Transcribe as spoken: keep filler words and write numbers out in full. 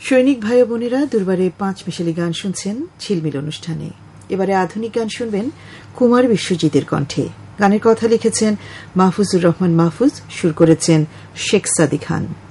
সৈনিক ভাই বোনেরা, দুর্বারে পাঁচ মিশালি গান শুনছেন ঝিলমিল অনুষ্ঠানে। এবারে আধুনিক গান শুনবেন কুমার বিশ্বজিতের কণ্ঠে। গানের কথা লিখেছেন মাহফুজুর রহমান মাহফুজ, সুর করেছেন শেখ সাদি খান।